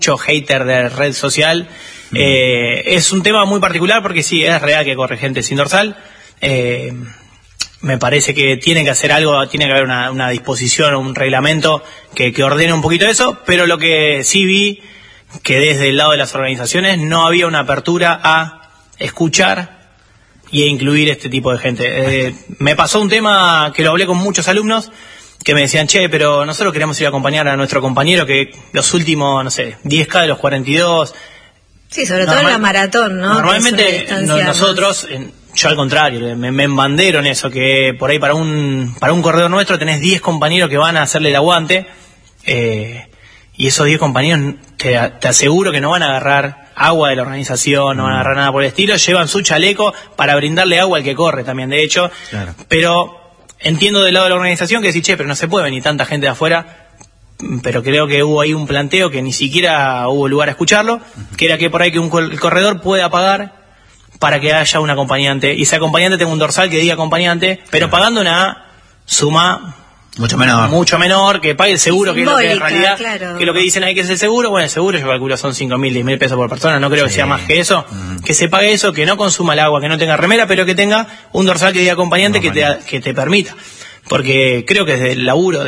mucho hater de red social. Es un tema muy particular porque sí, es real que corre gente sin dorsal. Me parece que tiene que hacer algo, tiene que haber una disposición o un reglamento que ordene un poquito eso, pero lo que sí vi, que desde el lado de las organizaciones no había una apertura a escuchar y a incluir este tipo de gente. Me pasó un tema que lo hablé con muchos alumnos que me decían, che, pero nosotros queremos ir a acompañar a nuestro compañero que los últimos, no sé, 10K de los 42... Sí, sobre todo en la maratón, ¿no? Normalmente nosotros, yo al contrario, me embandero en eso, que por ahí para un corredor nuestro tenés 10 compañeros que van a hacerle el aguante, y esos 10 compañeros te aseguro que no van a agarrar agua de la organización, no van a agarrar nada por el estilo, llevan su chaleco para brindarle agua al que corre también, de hecho, claro. Pero entiendo del lado de la organización que decís, che, pero no se puede venir tanta gente de afuera. Pero creo que hubo ahí un planteo que ni siquiera hubo lugar a escucharlo, que era que por ahí que el corredor pueda pagar para que haya un acompañante, y ese acompañante tenga un dorsal que diga acompañante, pero pagando una suma mucho menor, que pague el seguro, que es lo que en realidad, claro. Que lo que dicen ahí que es el seguro, bueno, el seguro yo calculo son 5.000, 10.000 pesos por persona, no creo que sea más que eso, que se pague eso, que no consuma el agua, que no tenga remera, pero que tenga un dorsal que diga acompañante que te permita, porque creo que desde el laburo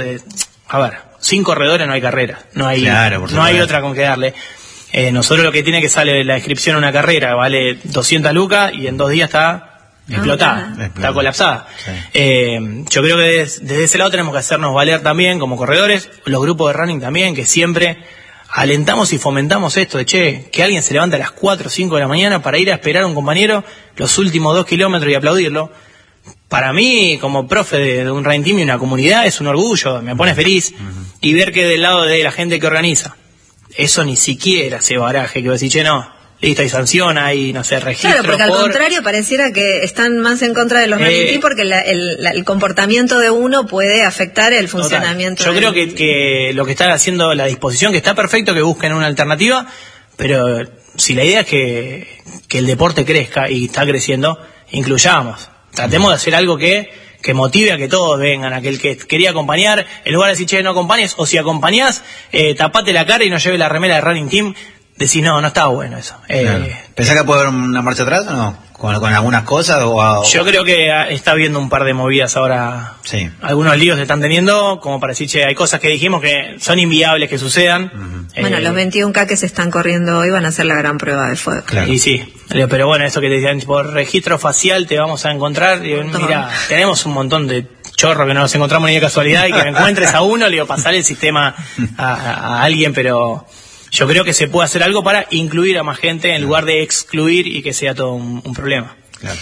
sin corredores no hay carrera, no hay otra con que darle. Nosotros lo que tiene que sale la inscripción a una carrera vale 200 lucas y en 2 días está explotada, está colapsada. Sí. Yo creo que desde ese lado tenemos que hacernos valer también como corredores, los grupos de running también, que siempre alentamos y fomentamos esto de, che, que alguien se levanta a las 4 o 5 de la mañana para ir a esperar a un compañero los últimos 2 kilómetros y aplaudirlo. Para mí, como profe de un running team y una comunidad, es un orgullo, me pone feliz. Y ver que del lado de la gente que organiza, eso ni siquiera se baraje, que va a decir, che, no, listo, hay sanción, hay, no sé, registro. Claro, porque al contrario pareciera que están más en contra de los running team porque el comportamiento de uno puede afectar el funcionamiento. Yo creo que lo que están haciendo, la disposición, que está perfecto que busquen una alternativa, pero si la idea es que el deporte crezca y está creciendo, incluyamos. Tratemos de hacer algo que motive a que todos vengan, aquel que quería acompañar, en lugar de decir, che, no acompañes, o si acompañás, tapate la cara y no lleve la remera de running team, decís, no está bueno eso. Claro. ¿Pensás que puede haber una marcha atrás o no? ¿Con algunas cosas? Yo creo que está habiendo un par de movidas ahora, algunos líos se están teniendo, como para decir, che, hay cosas que dijimos que son inviables que sucedan. Bueno, los 21K que se están corriendo hoy van a ser la gran prueba de fuego. Claro. Y sí, pero bueno, eso que te decían, por registro facial te vamos a encontrar, mira, tenemos un montón de chorro que no nos encontramos ni de casualidad y que me encuentres a uno, le digo, pasar el sistema a alguien, pero yo creo que se puede hacer algo para incluir a más gente en lugar de excluir y que sea todo un problema. Claro.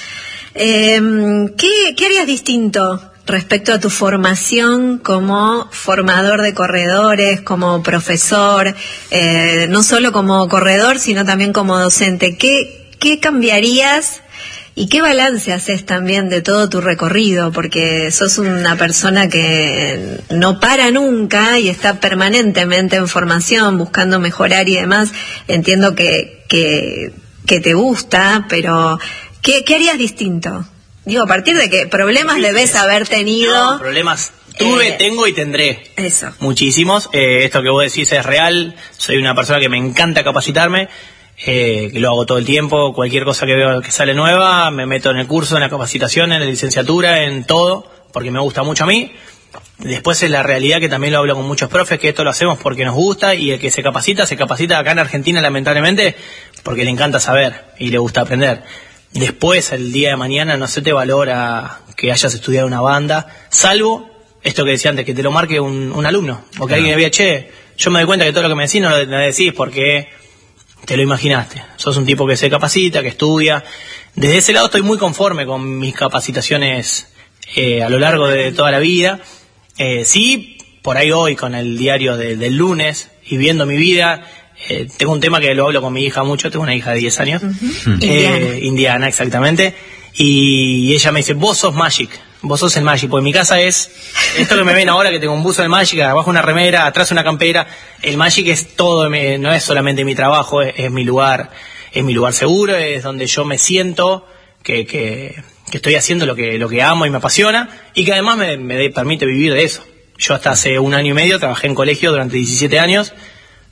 ¿Qué harías distinto respecto a tu formación como formador de corredores, como profesor, no solo como corredor, sino también como docente? ¿Qué cambiarías? ¿Y qué balance haces también de todo tu recorrido? Porque sos una persona que no para nunca y está permanentemente en formación, buscando mejorar y demás. Entiendo que te gusta, pero ¿qué harías distinto? Digo, a partir de qué problemas debes haber tenido. No, problemas tuve, tengo y tendré. Eso. Muchísimos. Esto que vos decís es real. Soy una persona que me encanta capacitarme. Que lo hago todo el tiempo, cualquier cosa que veo que sale nueva, me meto en el curso, en la capacitación, en la licenciatura, en todo, porque me gusta mucho a mí. Después es la realidad que también lo hablo con muchos profes, que esto lo hacemos porque nos gusta, y el que se capacita acá en Argentina lamentablemente porque le encanta saber y le gusta aprender. Después, el día de mañana no se te valora que hayas estudiado una banda, salvo esto que decía antes, que te lo marque un alumno, o que alguien me diga, che, yo me doy cuenta que todo lo que me decís no lo decís porque te lo imaginaste, sos un tipo que se capacita, que estudia. Desde ese lado estoy muy conforme con mis capacitaciones a lo largo de toda la vida. Sí, por ahí hoy con el diario del lunes y viendo mi vida, tengo un tema que lo hablo con mi hija mucho, tengo una hija de 10 años, Indiana exactamente, y ella me dice, vos sos Magic, vos sos el Magic, porque mi casa es esto que me ven ahora, que tengo un buzo del Magic, abajo una remera, atrás una campera. El Magic es todo, no es solamente mi trabajo, es mi lugar seguro, es donde yo me siento que estoy haciendo lo que amo y me apasiona, y que además me permite vivir de eso. Yo hasta hace 1 año y medio trabajé en colegio durante 17 años,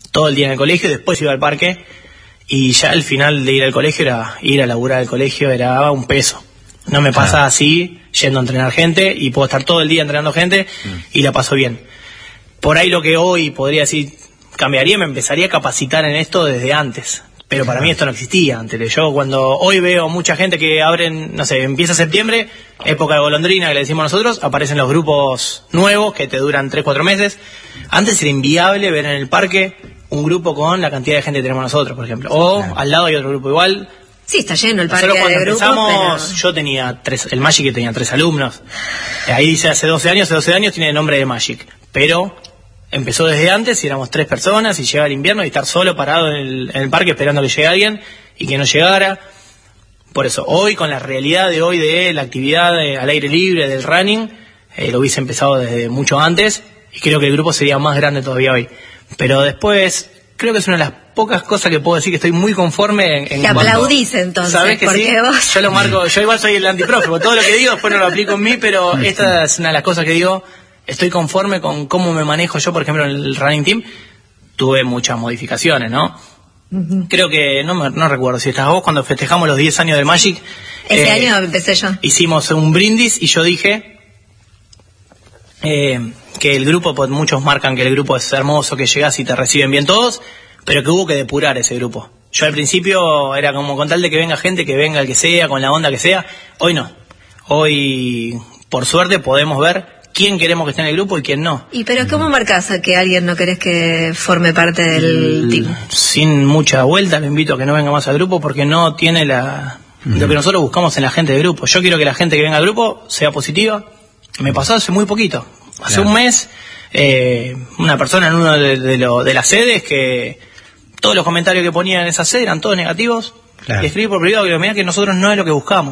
todo el día en el colegio, después iba al parque, y ya al final de ir al colegio era ir a laburar al colegio, era un peso. No me pasa así, yendo a entrenar gente, y puedo estar todo el día entrenando gente, y la paso bien. Por ahí lo que hoy podría decir cambiaría, me empezaría a capacitar en esto desde antes. Pero para mí esto no existía antes. Yo cuando hoy veo mucha gente que abren, no sé, empieza septiembre, época de golondrina que le decimos nosotros, aparecen los grupos nuevos que te duran 3-4 meses. Antes era inviable ver en el parque un grupo con la cantidad de gente que tenemos nosotros, por ejemplo. O al lado hay otro grupo igual. Sí, está lleno el parque Nosotros cuando de grupos, empezamos, pero... yo tenía el Magic que tenía 3 alumnos. Ahí dice hace 12 años tiene el nombre de Magic. Pero empezó desde antes y éramos 3 personas y llegaba el invierno y estar solo parado en el parque esperando que llegue alguien y que no llegara. Por eso, hoy con la realidad de hoy de la actividad al aire libre, del running, lo hubiese empezado desde mucho antes y creo que el grupo sería más grande todavía hoy. Pero después, creo que es una de las pocas cosas que puedo decir que estoy muy conforme en Te aplaudís entonces, ¿sabes que porque sí? vos... Yo lo marco, yo igual soy el antiprofe, todo lo que digo después no lo aplico en mí, pero esta es una de las cosas que digo. Estoy conforme con cómo me manejo yo, por ejemplo, en el running team. Tuve muchas modificaciones, ¿no? Creo que, no recuerdo si estabas vos cuando festejamos los 10 años del Magic. Ese año empecé yo. Hicimos un brindis y yo dije que el grupo, pues muchos marcan que el grupo es hermoso, que llegas y te reciben bien todos, pero que hubo que depurar ese grupo. Yo al principio era como con tal de que venga gente, que venga el que sea, con la onda que sea. Hoy no. Hoy, por suerte, podemos ver quién queremos que esté en el grupo y quién no. ¿Y pero cómo marcás a que alguien no querés que forme parte del team? Sin mucha vuelta, le invito a que no venga más al grupo porque no tiene lo que nosotros buscamos en la gente del grupo. Yo quiero que la gente que venga al grupo sea positiva. Me pasó hace muy poquito. Hace un mes, una persona en uno de las sedes que todos los comentarios que ponía en esa sede eran todos negativos. Le escribí por privado que mirá que nosotros no es lo que buscamos.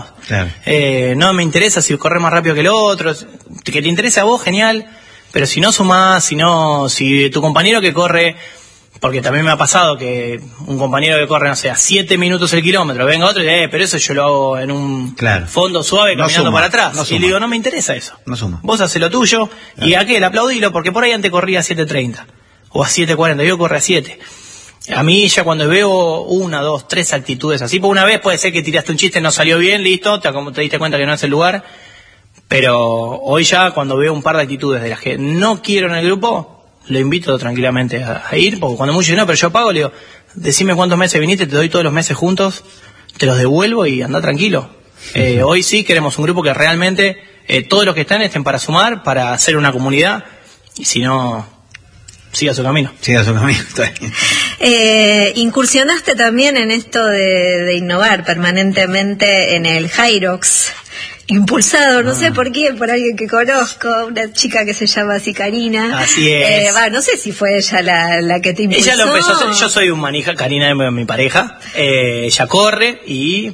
No me interesa si correr más rápido que el otro, que te interese a vos, genial, pero si no sumás, si tu compañero que corre, porque también me ha pasado que un compañero que corre, no sé, a 7 minutos el kilómetro, venga otro y pero eso yo lo hago en un fondo suave caminando para atrás. Y le digo, no me interesa eso. Vos haces lo tuyo y aquel aplaudilo porque por ahí antes corría a 7:30 o a 7:40, yo corre a 7. A mí ya cuando veo 1, 2, 3 actitudes así, por una vez puede ser que tiraste un chiste, no salió bien, listo, te diste cuenta que no es el lugar, pero hoy ya cuando veo un par de actitudes de las que no quiero en el grupo, lo invito tranquilamente a ir, porque cuando muchos dicen, no, pero yo pago, le digo, decime cuántos meses viniste, te doy todos los meses juntos, te los devuelvo y anda tranquilo. Hoy sí queremos un grupo que realmente todos los que estén para sumar, para hacer una comunidad, y si no... Siga su camino. Está bien. Incursionaste también en esto de innovar permanentemente en el Hyrox, impulsado, no sé por quién, por alguien que conozco, una chica que se llama así Karina. Así es. No sé si fue ella la que te impulsó. Ella lo empezó a hacer, yo soy un manija, Karina es mi pareja, ella corre y...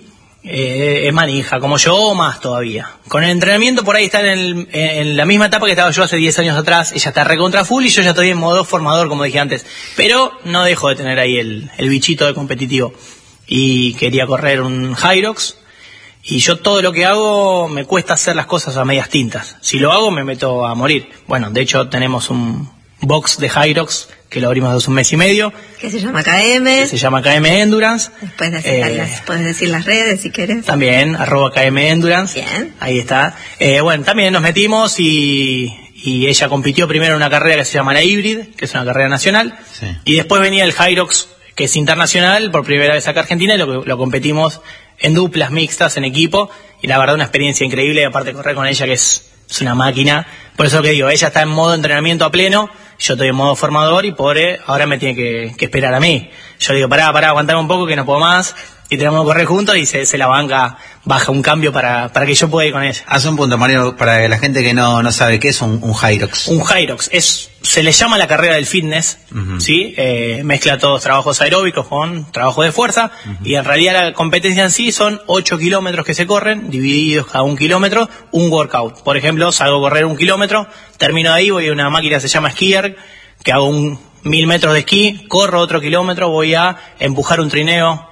es manija, como yo o más todavía. Con el entrenamiento por ahí está en la misma etapa que estaba yo hace 10 años atrás. Ella está recontra full y yo ya estoy en modo formador, como dije antes. Pero no dejo de tener ahí el bichito de competitivo. Y quería correr un Hyrox. Y yo todo lo que hago me cuesta hacer las cosas a medias tintas. Si lo hago me meto a morir. Bueno, de hecho tenemos un box de Hyrox que lo abrimos hace un mes y medio. Que se llama KM. Se llama KM Endurance. Después puedes decir las redes si querés. También, @KM Endurance. Bien. Ahí está. Bueno, también nos metimos y ella compitió primero en una carrera que se llama la Hybrid, que es una carrera nacional. Sí. Y después venía el Hyrox, que es internacional, por primera vez acá en Argentina, y lo competimos en duplas mixtas, en equipo. Y la verdad, una experiencia increíble. Aparte de correr con ella, que es una máquina. Por eso que digo, ella está en modo entrenamiento a pleno. Yo estoy en modo formador y pobre, ahora me tiene que esperar a mí. Yo digo, pará, aguantame un poco que no puedo más. Y tenemos que correr juntos y se la banca, baja un cambio para que yo pueda ir con ella. Haz un punto, Mario, para la gente que no sabe qué es un Hyrox. Un Hyrox se le llama la carrera del fitness, ¿sí? Mezcla todos trabajos aeróbicos con trabajo de fuerza, y en realidad la competencia en sí son 8 kilómetros que se corren, divididos cada 1 kilómetro, un workout. Por ejemplo, salgo a correr 1 kilómetro, termino de ahí, voy a una máquina que se llama skier, que hago 1000 metros de esquí, corro otro kilómetro, voy a empujar un trineo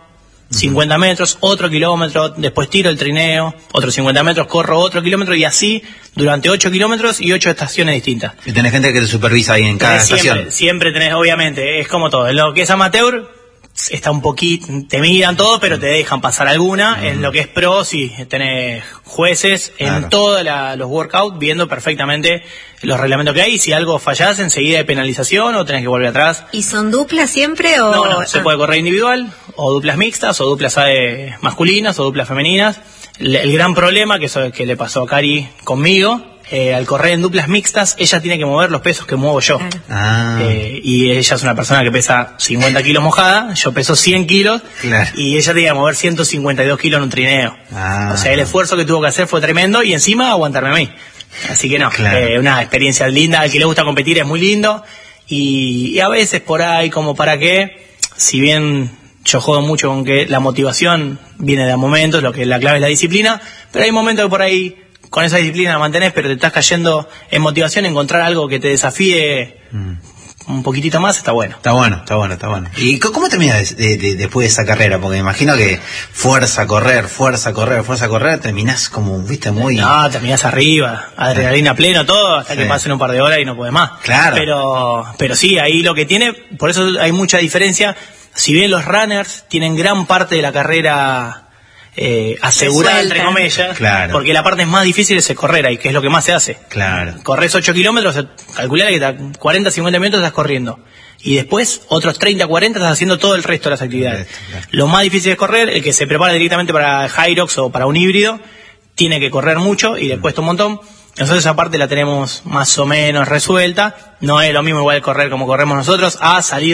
50 metros, otro kilómetro, después tiro el trineo, otros 50 metros, corro otro kilómetro y así durante 8 kilómetros y 8 estaciones distintas. Y tenés gente que te supervisa ahí en cada estación. Siempre tenés, obviamente, es como todo. En lo que es amateur, está un poquito, te miran todo, pero te dejan pasar alguna. En lo que es pro, sí, tenés jueces en todos los workouts viendo perfectamente los reglamentos que hay. Si algo fallás, enseguida hay penalización o tenés que volver atrás. ¿Y son duplas siempre o...? No, se puede correr individual, o duplas mixtas, o duplas masculinas, o duplas femeninas. El gran problema que le pasó a Cari conmigo, al correr en duplas mixtas, ella tiene que mover los pesos que muevo yo. Claro. Y ella es una persona que pesa 50 kilos mojada, yo peso 100 kilos, y ella tenía que mover 152 kilos en un trineo. O sea, el esfuerzo que tuvo que hacer fue tremendo, y encima aguantarme a mí. Así que no, una experiencia linda. Al que le gusta competir es muy lindo, y a veces por ahí, como para qué, si bien yo jodo mucho con que la motivación viene de a momentos, lo que la clave es la disciplina, pero hay momentos que por ahí con esa disciplina la mantenés, pero te estás cayendo en motivación. Encontrar algo que te desafíe un poquitito más está bueno. Está bueno. ¿Y cómo terminas después de esa carrera? Porque me imagino que fuerza a correr, terminás como, viste, muy... No, terminás arriba, adrenalina pleno, todo, hasta que pasen un par de horas y no podés más. Claro. Pero sí, ahí lo que tiene, por eso hay mucha diferencia. Si bien los runners tienen gran parte de la carrera asegurada, entre comillas, porque la parte más difícil es correr ahí, que es lo que más se hace. Corres 8 kilómetros, calculá que 40, 50 minutos estás corriendo. Y después, otros 30, 40 estás haciendo todo el resto de las actividades. Lo más difícil es correr. El que se prepara directamente para Hyrox o para un híbrido, tiene que correr mucho y le cuesta un montón. Nosotros esa parte la tenemos más o menos resuelta. No es lo mismo igual correr como corremos nosotros, a salir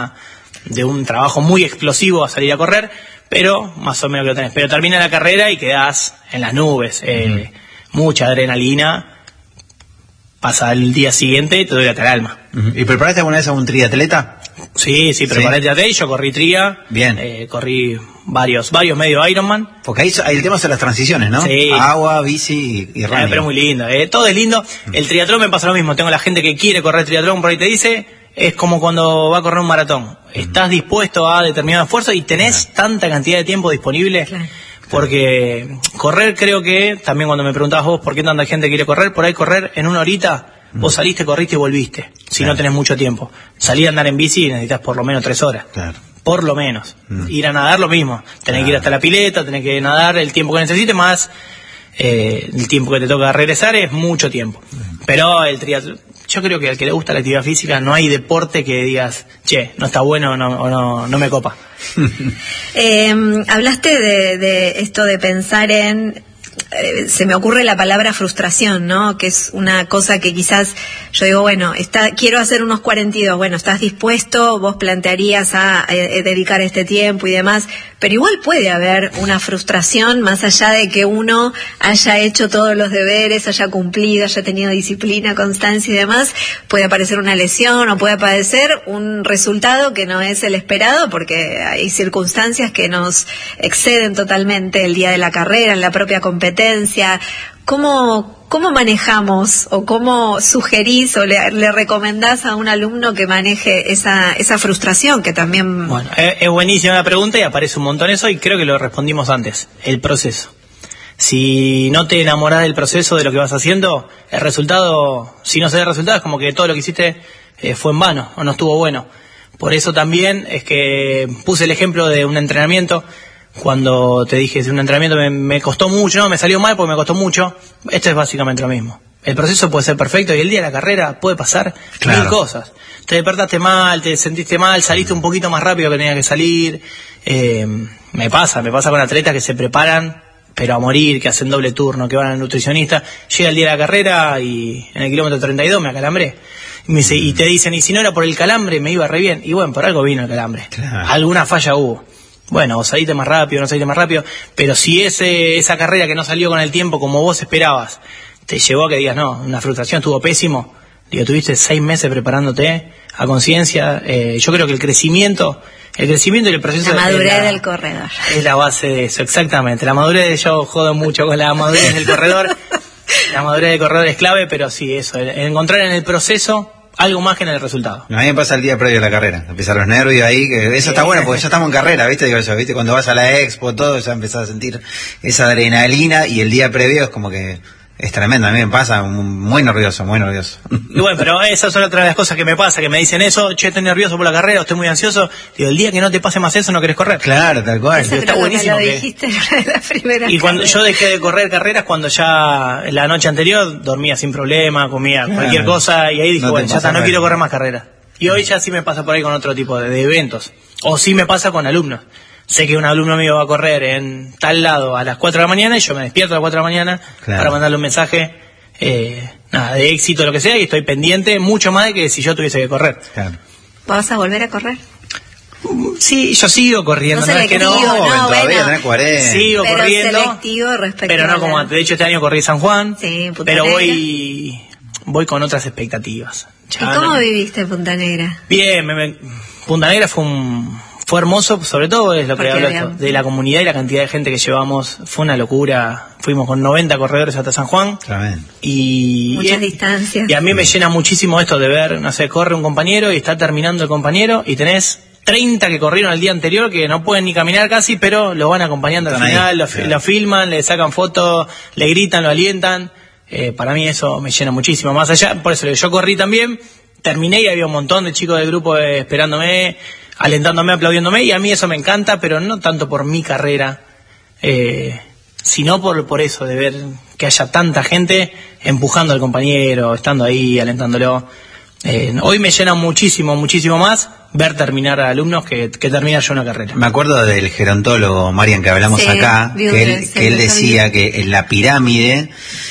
de un trabajo muy explosivo a salir a correr, pero más o menos que lo tenés. Pero termina la carrera y quedás en las nubes, mucha adrenalina, pasa el día siguiente y te duele hasta el alma. ¿Y preparaste alguna vez a un triatleta? Sí, preparé triatleta, yo corrí tria. Bien. Corrí varios medio Ironman. Porque ahí el tema son las transiciones, ¿no? Sí. Agua, bici y running. Pero muy lindo, todo es lindo. El triatlón me pasa lo mismo, tengo la gente que quiere correr triatlón, por ahí te dice, es como cuando va a correr un maratón. Estás dispuesto a determinado esfuerzo y tenés tanta cantidad de tiempo disponible. Porque correr, creo que, también cuando me preguntabas vos por qué tanta gente quiere correr, por ahí correr en una horita, vos saliste, corriste y volviste, si no tenés mucho tiempo. Salir a andar en bici necesitas por lo menos 3 horas. Por lo menos. Ir a nadar lo mismo. Tenés que ir hasta la pileta, tenés que nadar el tiempo que necesites, más el tiempo que te toca regresar es mucho tiempo. Pero el triatlón, yo creo que al que le gusta la actividad física no hay deporte que digas, che, no está bueno o no me copa. Hablaste de esto de pensar en... se me ocurre la palabra frustración, ¿no? Que es una cosa que quizás yo digo, bueno, quiero hacer unos 42, bueno, ¿estás dispuesto? Vos plantearías a dedicar este tiempo y demás, pero igual puede haber una frustración más allá de que uno haya hecho todos los deberes, haya cumplido, haya tenido disciplina, constancia y demás. Puede aparecer una lesión o puede aparecer un resultado que no es el esperado, porque hay circunstancias que nos exceden totalmente el día de la carrera, en la propia competencia. ¿Cómo manejamos o cómo sugerís o le recomendás a un alumno que maneje esa frustración que también... Bueno, es buenísima la pregunta y aparece un montón eso y creo que lo respondimos antes, el proceso. Si no te enamorás del proceso, de lo que vas haciendo, el resultado, si no se da el resultado, es como que todo lo que hiciste fue en vano o no estuvo bueno. Por eso también es que puse el ejemplo de un entrenamiento. Cuando te dije, si un entrenamiento me costó mucho, no, me salió mal porque me costó mucho, esto es básicamente lo mismo. El proceso puede ser perfecto y el día de la carrera puede pasar mil cosas. Te despertaste mal, te sentiste mal, saliste un poquito más rápido que tenías que salir. Me pasa con atletas que se preparan, pero a morir, que hacen doble turno, que van al nutricionista. Llega el día de la carrera y en el kilómetro 32 me acalambré. Y te dicen, y si no era por el calambre, me iba re bien. Y bueno, por algo vino el calambre. Alguna falla hubo. Bueno, o saliste más rápido, no saliste más rápido, pero si esa carrera que no salió con el tiempo como vos esperabas, te llevó a que digas, no, una frustración, estuvo pésimo, digo, tuviste 6 meses preparándote a conciencia, yo creo que el crecimiento y el proceso... La madurez del corredor. Es la base de eso, exactamente, la madurez, yo jodo mucho con la madurez del corredor, la madurez del corredor es clave, pero sí, eso, encontrar en el proceso algo más que en el resultado. A mí me pasa el día previo a la carrera, empiezan los nervios ahí, que eso está bueno porque ya estamos en carrera, ¿viste? Digo yo, ¿viste? Cuando vas a la expo, todo, ya empezás a sentir esa adrenalina y el día previo es como que es tremendo, a mí me pasa muy nervioso, muy nervioso. Y bueno, pero esas son otras de las cosas que me pasa, que me dicen eso, che, estoy nervioso por la carrera, estoy muy ansioso. Digo, el día que no te pase más eso, no querés correr. Claro, tal cual. Eso Está creo buenísimo que me lo que- dijiste en una de las primeras Y cuando carreras. yo dejé de correr carreras, cuando ya la noche anterior dormía sin problema, comía Claro. cualquier cosa, y ahí dije, No te bueno, ya pasa está, no nada. quiero correr más carreras. Y hoy ya sí me pasa por ahí con otro tipo de eventos. O sí me pasa con alumnos. Sé que un alumno mío va a correr en tal lado a las 4 de la mañana y yo me despierto a las 4 de la mañana Claro. para mandarle un mensaje, nada, de éxito, lo que sea, y estoy pendiente mucho más de que si yo tuviese que correr. Claro. ¿Vas a volver a correr? Sí, yo sigo corriendo, No no es que no. selectivo, no, todavía bueno. tenés 40. Sigo Pero corriendo. selectivo respecto Pero a no como la- antes. De hecho, este año corrí San Juan. Sí, Punta pero Negra. voy con otras expectativas. ¿Y Ya cómo no- viviste Punta Negra? Bien, Punta Negra fue hermoso, sobre todo es lo que Porque hablo había- de la comunidad y la cantidad de gente que llevamos. Fue una locura. Fuimos con 90 corredores hasta San Juan. Tremendo. Y Muchas distancias. Y a mí me llena muchísimo esto de ver, no sé, corre un compañero y está terminando el compañero y tenés 30 que corrieron el día anterior que no pueden ni caminar casi, pero lo van acompañando al Están ahí, final, claro. lo filman, le sacan fotos, le gritan, lo alientan. Para mí eso me llena muchísimo. Más allá, por eso yo corrí también, terminé y había un montón de chicos del grupo esperándome, alentándome, aplaudiéndome, y a mí eso me encanta, pero no tanto por mi carrera, sino por eso, de ver que haya tanta gente empujando al compañero, estando ahí, alentándolo. Hoy me llena muchísimo, muchísimo más ver terminar a alumnos que terminar yo una carrera. Me acuerdo del gerontólogo, Marian, que hablamos Sí, acá, vi que una, él sí, decía que en la pirámide,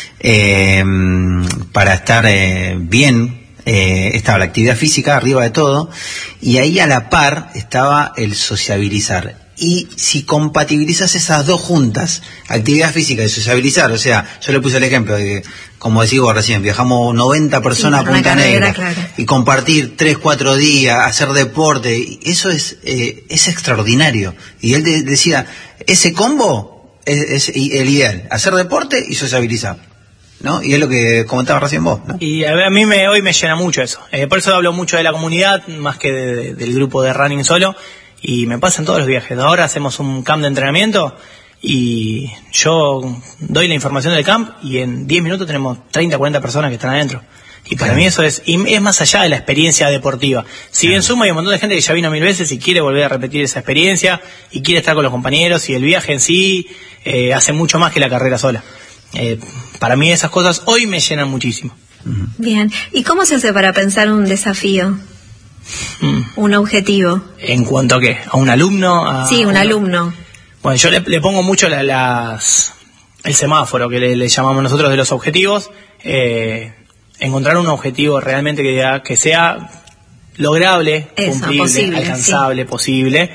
para estar bien, estaba la actividad física arriba de todo, y ahí a la par estaba el sociabilizar. Y si compatibilizas esas dos juntas, actividad física y sociabilizar, o sea, yo le puse el ejemplo de que, como decís vos recién, viajamos 90 personas Sí, a Punta una carrera, Negra, claro. y compartir 3-4 días, hacer deporte, y eso es extraordinario. Y él decía, ese combo es el ideal, hacer deporte y sociabilizar, ¿no? Y es lo que comentabas recién vos, ¿no? Y a mí hoy me llena mucho eso. Por eso hablo mucho de la comunidad, más que del grupo de running solo. Y me pasa en todos los viajes. Ahora hacemos un camp de entrenamiento y yo doy la información del camp y en 10 minutos tenemos 30, 40 personas que están adentro. Y para mí eso es más allá de la experiencia deportiva. Si bien suma, hay un montón de gente que ya vino 1000 veces y quiere volver a repetir esa experiencia y quiere estar con los compañeros, y el viaje en sí hace mucho más que la carrera sola. Para mí esas cosas hoy me llenan muchísimo. Bien. ¿Y cómo se hace para pensar un desafío? Un objetivo. ¿En cuanto a qué? ¿A un alumno? Sí, un alumno. Bueno, yo le pongo mucho el semáforo que le llamamos nosotros de los objetivos. Encontrar un objetivo realmente que sea lograble, Eso, cumplible, posible, alcanzable, posible.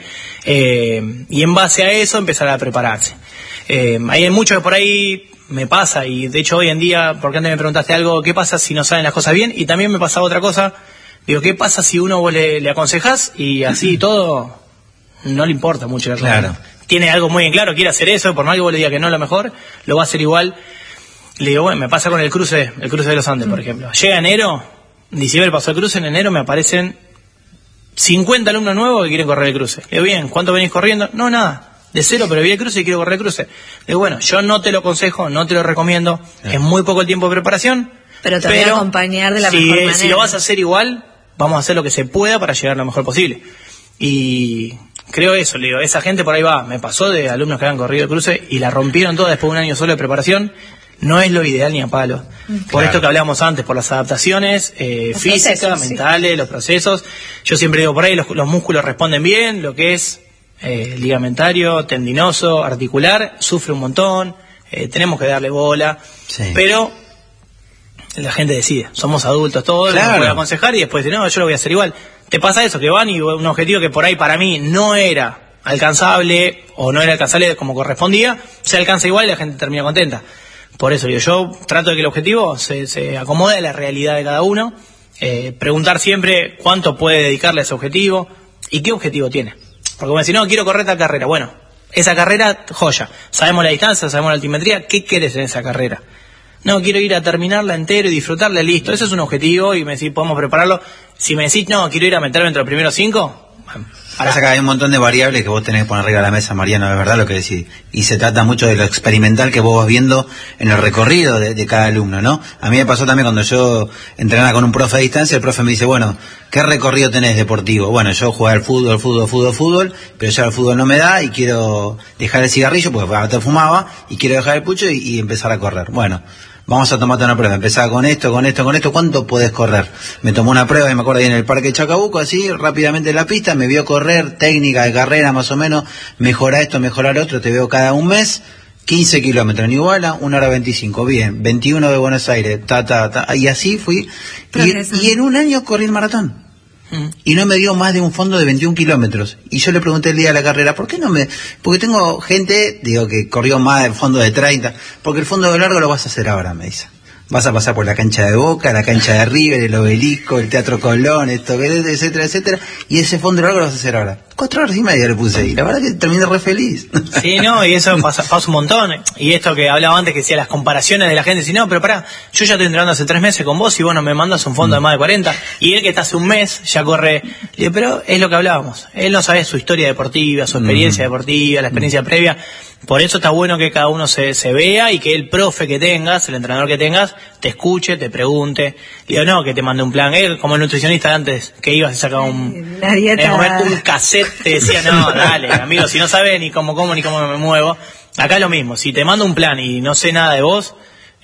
Y en base a eso empezar a prepararse. Hay mucho que por ahí me pasa, y de hecho hoy en día, porque antes me preguntaste algo, ¿qué pasa si no salen las cosas bien? Y también me pasa otra cosa. Digo, ¿qué pasa si uno vos le aconsejás y así todo no le importa mucho la cosa? Claro. Tiene algo muy en claro, quiere hacer eso, por más que vos le digas que no es lo mejor, lo va a hacer igual. Le digo, bueno, me pasa con el cruce de los Andes, por ejemplo. Llega enero, en diciembre pasó el cruce, en enero me aparecen 50 alumnos nuevos que quieren correr el cruce. Le digo, bien, ¿cuánto venís corriendo? No, nada, de cero, pero vi el cruce y quiero correr el cruce. Le digo, bueno, yo no te lo aconsejo, no te lo recomiendo, es muy poco el tiempo de preparación. Pero te voy a acompañar de la mejor manera. Si lo vas a hacer igual, vamos a hacer lo que se pueda para llegar lo mejor posible. Y creo eso, le digo, esa gente por ahí va. Me pasó de alumnos que habían corrido el cruce y la rompieron toda después de un año solo de preparación. No es lo ideal ni a palo. Por Claro. esto que hablábamos antes, por las adaptaciones físicas, procesos, sí. mentales, los procesos. Yo siempre digo, por ahí los músculos responden bien, lo que es ligamentario, tendinoso, articular, sufre un montón, tenemos que darle bola, Sí. pero la gente decide, somos adultos todos, Claro. nos puede aconsejar y después dice, no, yo lo voy a hacer igual. Te pasa eso, que van y un objetivo que por ahí para mí no era alcanzable o no era alcanzable como correspondía, se alcanza igual y la gente termina contenta. Por eso yo trato de que el objetivo se acomode a la realidad de cada uno, preguntar siempre cuánto puede dedicarle a ese objetivo y qué objetivo tiene. Porque como decir, no, quiero correr tal carrera, bueno, esa carrera, joya, sabemos la distancia, sabemos la altimetría, ¿qué querés en esa carrera? No, quiero ir a terminarla entero y disfrutarla, listo. Ese es un objetivo y me decís, podemos prepararlo. Si me decís, no, quiero ir a meterme entre los primeros 5, pasa que hay un montón de variables que vos tenés que poner arriba de la mesa, Mariano, es verdad lo que decís. Y se trata mucho de lo experimental que vos vas viendo en el recorrido de cada alumno, ¿no? A mí me pasó también cuando yo entrenaba con un profe a distancia, el profe me dice, bueno, ¿qué recorrido tenés deportivo? Bueno, yo jugué al fútbol, pero ya el fútbol no me da y quiero dejar el cigarrillo, porque antes fumaba, y quiero dejar el pucho y empezar a correr. Bueno, vamos a tomarte una prueba. Empezaba con esto. ¿Cuánto podés correr? Me tomó una prueba y me acuerdo ahí en el Parque Chacabuco, así, rápidamente en la pista, me vio correr, técnica de carrera más o menos, mejora esto, mejora lo otro, te veo cada un mes, 15 kilómetros en Iguala, 1 hora 25, bien, 21 de Buenos Aires, y así fui, y en un año corrí el maratón. Y no me dio más de un fondo de 21 kilómetros. Y yo le pregunté el día de la carrera, ¿por qué no me...? Porque tengo gente, que corrió más del fondo de 30, porque el fondo de largo lo vas a hacer ahora, me dice. Vas a pasar por la cancha de Boca, la cancha de River, el Obelisco, el Teatro Colón, etcétera, etcétera, y ese fondo de largo lo vas a hacer ahora. 4 horas y media le puse, y la verdad que terminé re feliz. Sí, no, y eso pasa un montón. Y esto que hablaba antes, que decía las comparaciones de la gente, si no, pero pará, yo ya estoy entrenando hace 3 meses con vos y vos no me mandas un fondo de más de 40, y él que está hace un mes ya corre. Le digo, pero es lo que hablábamos, él no sabe su historia deportiva, su experiencia deportiva, la experiencia previa. Por eso está bueno que cada uno se vea y que el profe que tengas, el entrenador que tengas, te escuche, te pregunte. Digo, no, que te mande un plan. Él, como el nutricionista de antes, que ibas y sacaba un cassette, te decía, no, dale, amigo, si no sabes ni cómo como ni cómo me muevo. Acá es lo mismo, si te mando un plan y no sé nada de vos,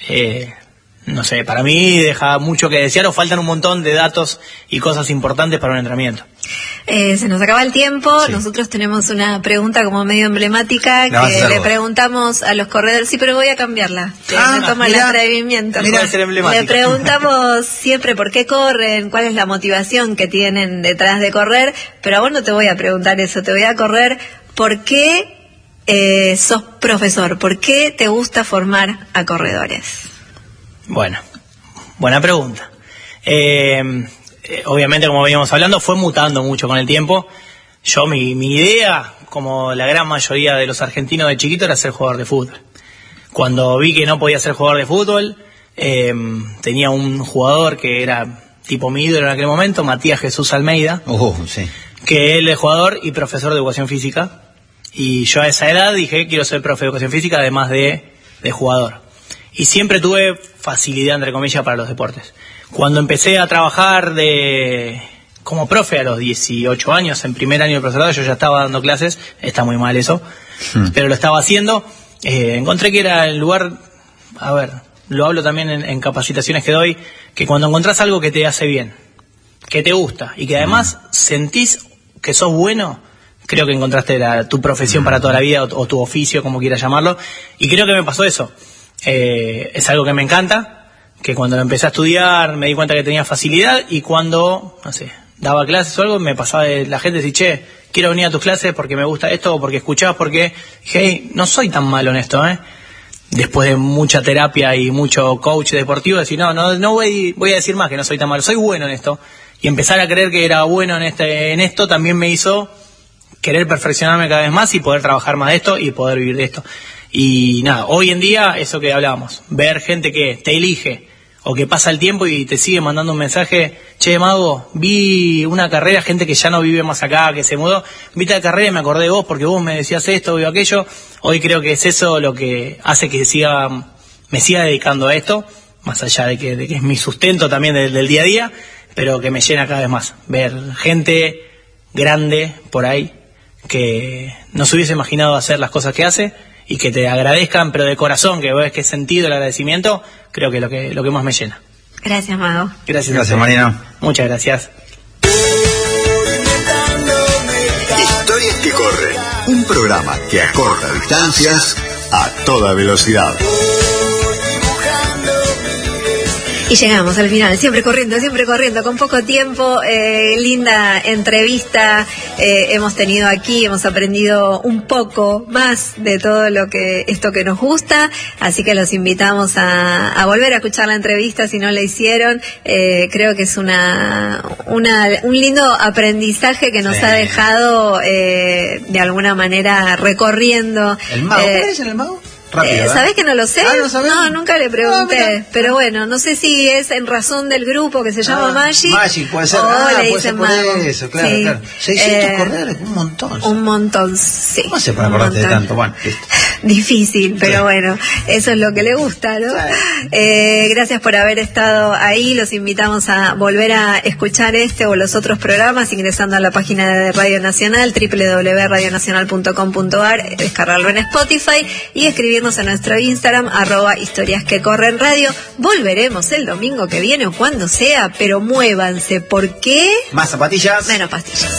no sé, para mí deja mucho que desear o faltan un montón de datos y cosas importantes para un entrenamiento. Se nos acaba el tiempo, sí. Nosotros tenemos una pregunta como medio emblemática que le preguntamos a los corredores, sí, pero voy a cambiarla, toma el atrevimiento. Le preguntamos siempre por qué corren, cuál es la motivación que tienen detrás de correr, pero a vos no te voy a preguntar eso, te voy a correr por qué sos profesor, por qué te gusta formar a corredores. Bueno, buena pregunta. Obviamente, como veníamos hablando, fue mutando mucho con el tiempo. Yo, mi idea, como la gran mayoría de los argentinos de chiquito, era ser jugador de fútbol. Cuando vi que no podía ser jugador de fútbol, tenía un jugador que era tipo mi ídolo en aquel momento, Matías Jesús Almeida, sí. Que él es jugador y profesor de educación física. Y yo a esa edad dije, quiero ser profe de educación física, además de jugador. Y siempre tuve facilidad, entre comillas, para los deportes. Cuando empecé a trabajar como profe a los 18 años, en primer año de profesorado, yo ya estaba dando clases, está muy mal eso, pero lo estaba haciendo, encontré que era el lugar, a ver, lo hablo también en capacitaciones que doy, que cuando encontrás algo que te hace bien, que te gusta, y que además sentís que sos bueno, creo que encontraste tu profesión para toda la vida, o tu oficio, como quieras llamarlo, y creo que me pasó eso. Es algo que me encanta, que cuando lo empecé a estudiar me di cuenta que tenía facilidad, y cuando, no sé, daba clases o algo, me pasaba de la gente decir, che, quiero venir a tus clases porque me gusta esto, o porque escuchás, porque dije, hey, no soy tan malo en esto, Después de mucha terapia y mucho coach deportivo, decir, no voy a decir más que no soy tan malo, soy bueno en esto. Y empezar a creer que era bueno en esto también me hizo querer perfeccionarme cada vez más y poder trabajar más de esto y poder vivir de esto. Y nada, hoy en día, eso que hablábamos, ver gente que te elige o que pasa el tiempo y te sigue mandando un mensaje, che, Mago, vi una carrera, gente que ya no vive más acá, que se mudó, vi la carrera y me acordé de vos porque vos me decías esto o aquello. Hoy creo que es eso lo que hace que me siga dedicando a esto, más allá de que es mi sustento también del día a día, pero que me llena cada vez más, ver gente grande por ahí que no se hubiese imaginado hacer las cosas que hace y que te agradezcan, pero de corazón, que ves que sentido el agradecimiento, creo que es lo que más me llena. Gracias, Mago. Gracias, Mariano. Muchas gracias. Historias que corren, un programa que acorta distancias a toda velocidad. Y llegamos al final, siempre corriendo, con poco tiempo. Linda entrevista hemos tenido aquí, hemos aprendido un poco más de todo esto que nos gusta, así que los invitamos a volver a escuchar la entrevista si no la hicieron. Creo que es un lindo aprendizaje que nos ha dejado de alguna manera recorriendo. ¿El Mago? ¿Qué es el Mago? Rápido, ¿Sabés que no lo sé? ¿No sabés? No, nunca le pregunté. Mira. Pero bueno, no sé si es en razón del grupo que se llama Magic. Magic, puede ser. O le puede dicen ser por mago. eso, claro, Sí. claro. 600 corredores, un montón. Un montón, sí. ¿Cómo hace para acordarte de tanto? Bueno, listo. Difícil, pero bueno, eso es lo que le gusta, ¿no? Gracias por haber estado ahí. Los invitamos a volver a escuchar este o los otros programas ingresando a la página de Radio Nacional, www.radionacional.com.ar, descargarlo en Spotify y escribirnos en nuestro Instagram, @historiasquecorrenradio. Volveremos el domingo que viene o cuando sea, pero muévanse, porque Más zapatillas. menos pastillas.